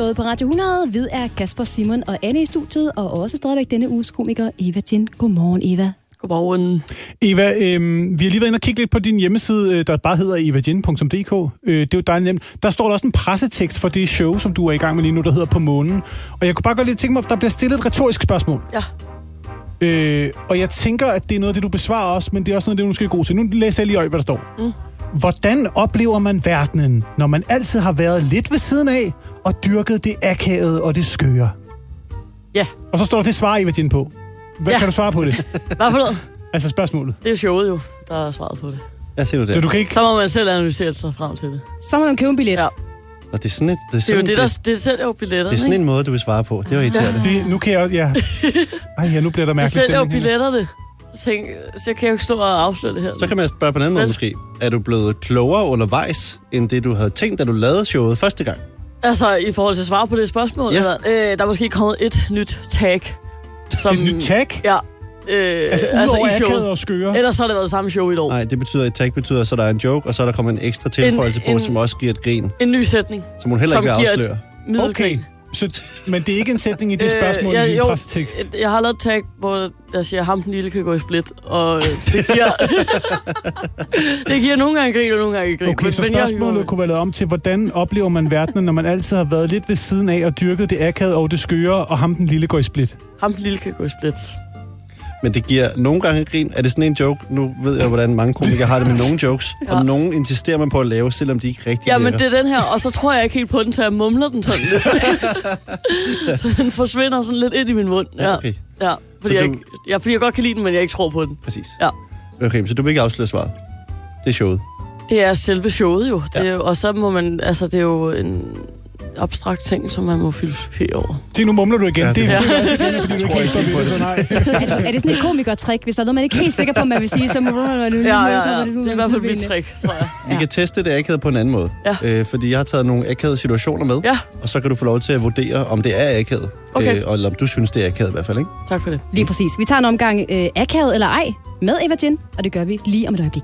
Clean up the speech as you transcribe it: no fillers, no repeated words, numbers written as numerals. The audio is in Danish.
Morgenshowet på Radio 100. Vi er Kasper, Simon og Anne i studiet, og også stadigvæk denne uges komiker Eva Tind. Godmorgen, Eva. Godmorgen. Eva, vi har lige været inde og kigge lidt på din hjemmeside, der bare hedder evajin.dk. Det er jo dejligt nemt. Der står der også en pressetekst for det show, som du er i gang med lige nu, der hedder På Månen. Og jeg kunne bare godt lige tænke mig, at der bliver stillet et retorisk spørgsmål. Ja. Og jeg tænker, at det er noget af det, du besvarer også, men det er også noget af det, du måske er god til. Nu læser jeg lige øje, hvad der står. Hvordan oplever man verdenen, når man altid har været lidt ved siden af og dyrket det akavede og det skøre? Ja. Og så står der det svarer Eva Jin på. Hvad kan du svare på det? Hvad for noget? Altså spørgsmålet. Det er showet jo, der er svaret på det. Ja, ser du det. Så du kan ikke... Så må man selv analysere sig frem til det. Så må man købe en billet. Ja. Og det er sådan et... Det er jo det sælger jo billetterne. Det er sådan en måde, du vil svare på. Det var irriterende. Nu kan jeg... Ja. Ej, nu bliver der mærkelig stemning. stemning. Det sælger jo billetterne. Så kan jeg jo ikke stå og afsløre det her. Så kan man spørge på en anden måde måske. Er du blevet klogere undervejs, end det du havde tænkt, da du lavede showet første gang? Altså, i forhold til at svare på det spørgsmål, Ja. der er måske kommet et nyt tag. Som, Et nyt tag? Ja. Altså udover akavet og skøre? Ellers så har det været samme show i et år. Nej, det betyder, et tag betyder, så der er en joke, og så er der kommet en ekstra tilføjelse på, som også giver et grin. En ny sætning. Som hun heller ikke vil afsløre. Okay. Men det er ikke en sætning i det spørgsmål i din pressetekst? Jeg har lavet et tag, hvor jeg siger, ham den lille kan gå i split, og det giver... det giver nogle gange grin, og nogle gange ikke grin. Okay, så spørgsmålet kunne være lavet om til, hvordan oplever man verdenen, når man altid har været lidt ved siden af og dyrket det akavede og det skøre, og ham den lille går i split? Ham den lille kan gå i split. Men det giver nogle gange grin. Er det sådan en joke? Nu ved jeg, hvordan mange komikere har det med nogle jokes. Ja. Og nogen insisterer man på at lave, selvom de ikke rigtig Ja, men det er den her, og så tror jeg ikke helt på den, så jeg mumler den sådan lidt. Så den forsvinder sådan lidt ind i min mund. Ja, okay. Ja, fordi jeg godt kan lide den, men jeg ikke tror på den. Præcis. Ja. Okay, så du vil ikke afsløre svaret? Det er showet. Det er selve showet jo. Ja. Det er jo, og så må man, altså det er jo en abstrakt ting, som man må filosofere over. Nu mumler du igen. Ja, det er også igen, fordi du ikke helt står ved det, så nej. Er det sådan et komikertrik? Hvis der er noget, man ikke er helt sikker på, man vil sige, så må man... Ja. Det er i hvert fald mit trick, tror jeg. Vi kan teste det akavet på en anden måde. Ja. Fordi jeg har taget nogle akavede situationer med. Ja. Og så kan du få lov til at vurdere, om det er akavet. Okay. Eller om du synes, det er akavet i hvert fald, ikke? Tak for det. Lige præcis. Vi tager en omgang akavet eller ej med Eva Jin, og det gør vi lige om et øjeblik.